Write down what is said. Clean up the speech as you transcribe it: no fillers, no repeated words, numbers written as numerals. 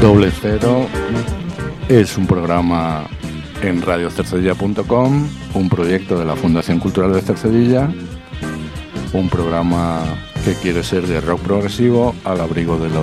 Doble Cero es un programa en radiocercedilla.com, un proyecto de la Fundación Cultural de Cercedilla, un programa que quiere ser de rock progresivo al abrigo de los